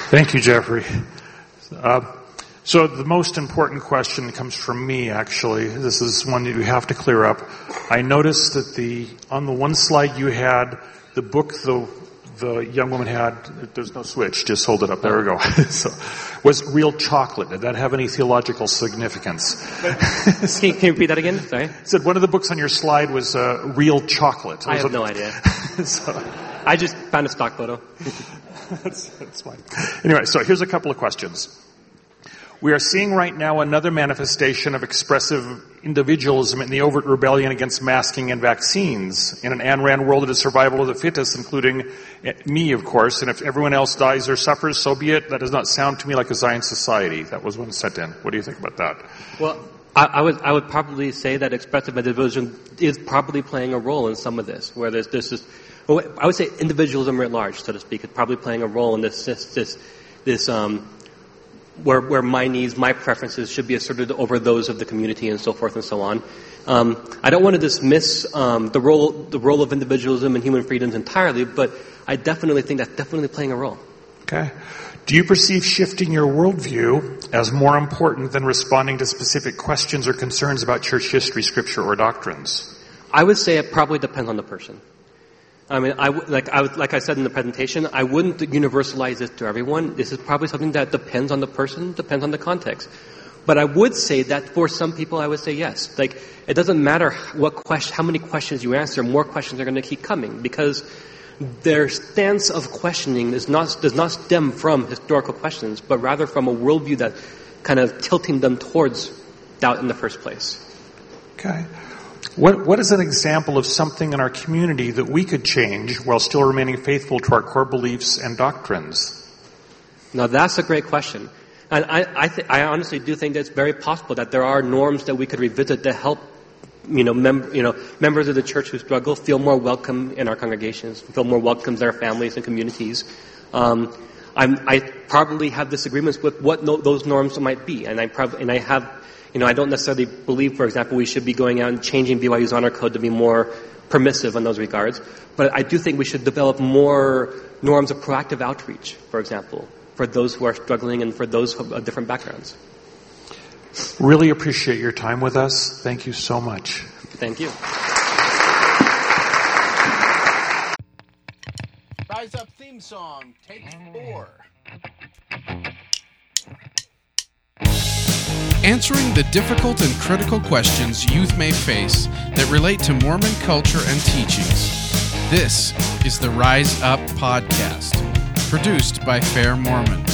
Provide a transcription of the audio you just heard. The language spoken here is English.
Thank you, Jeffrey. So the most important question comes from me, actually. This is one that you have to clear up. I noticed that on the one slide you had the book the young woman had, there's no switch, just hold it up, there we go. So, was Real Chocolate. Did that have any theological significance? Can you repeat that again? Sorry. It said one of the books on your slide was Real Chocolate. I have no idea. I just found a stock photo. That's fine. Anyway, so here's a couple of questions. We are seeing right now another manifestation of expressive individualism in the overt rebellion against masking and vaccines. In an Ayn Rand world, it is survival of the fittest, including me, of course, and if everyone else dies or suffers, so be it. That does not sound to me like a Zion society. That was one sent in. What do you think about that? Well, I would probably say that expressive individualism is probably playing a role in some of this, where there's this, I would say individualism writ large, so to speak, is probably playing a role in this where my needs, my preferences should be asserted over those of the community and so forth and so on. I don't want to dismiss the role of individualism and human freedoms entirely, but I definitely think that's definitely playing a role. Okay. Do you perceive shifting your worldview as more important than responding to specific questions or concerns about church history, scripture, or doctrines? I would say it probably depends on the person. I mean, like I said in the presentation, I wouldn't universalize this to everyone. This is probably something that depends on the person, depends on the context. But I would say that for some people, I would say yes. Like, it doesn't matter how many questions you answer, more questions are going to keep coming, because their stance of questioning does not stem from historical questions, but rather from a worldview that kind of tilting them towards doubt in the first place. Okay. What is an example of something in our community that we could change while still remaining faithful to our core beliefs and doctrines? Now, that's a great question. And I honestly do think that it's very possible that there are norms that we could revisit to help, members of the church who struggle feel more welcome in our congregations, feel more welcome in their families and communities. I probably have disagreements with what those norms might be, and I have. I don't necessarily believe, for example, we should be going out and changing BYU's honor code to be more permissive in those regards. But I do think we should develop more norms of proactive outreach, for example, for those who are struggling and for those of different backgrounds. Really appreciate your time with us. Thank you so much. Thank you. Rise Up theme song, take 4. Answering the difficult and critical questions youth may face that relate to Mormon culture and teachings. This is the Rise Up Podcast, produced by Fair Mormon.